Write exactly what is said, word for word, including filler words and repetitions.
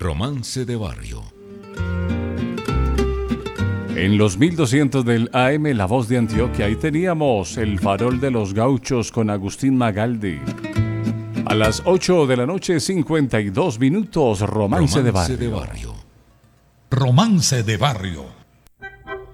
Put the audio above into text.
Romance de Barrio. En los mil doscientos del A M La Voz de Antioquia, ahí teníamos El Farol de los Gauchos con Agustín Magaldi. A las ocho de la noche, cincuenta y dos minutos, Romance, Romance de Barrio. de Barrio. Romance de Barrio.